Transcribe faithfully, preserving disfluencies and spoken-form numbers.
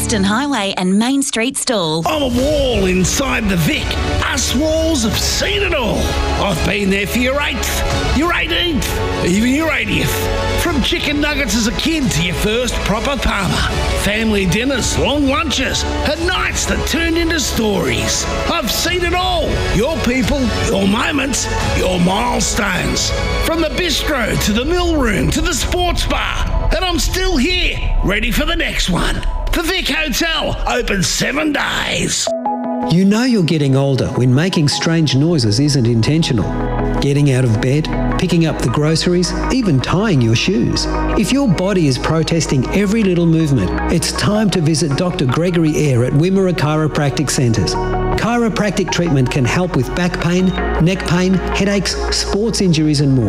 Western Highway and Main Street stall. I'm a wall inside the Vic. Us walls have seen it all. I've been there for your eighth, your eighteenth, even your eightieth. From chicken nuggets as a kid to your first proper Palmer. Family dinners, long lunches, and nights that turned into stories. I've seen it all. Your people, your moments, your milestones. From the bistro to the mill room to the sports bar. And I'm still here, ready for the next one. The Vic Hotel, open seven days. You know you're getting older when making strange noises isn't intentional. Getting out of bed, picking up the groceries, even tying your shoes. If your body is protesting every little movement, it's time to visit Doctor Gregory Eyre at Wimmera Chiropractic Centres. Chiropractic treatment can help with back pain, neck pain, headaches, sports injuries and more.